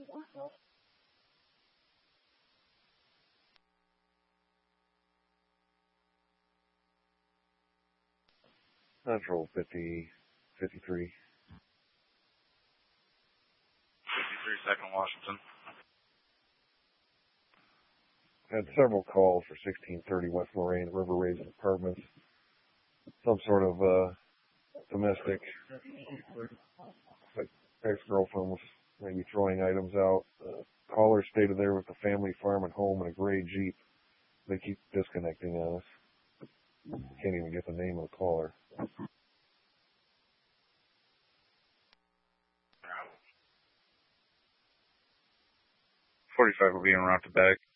Central 50, 53. 53 Washington. Had several calls for 1630 West Lorraine, River Raised Apartments. Some sort of domestic, like ex-girlfriend was maybe throwing items out. Caller stated there with the family farm and home in a gray Jeep. They keep disconnecting on us. Can't even get the name of the caller. 45 will be en route to back.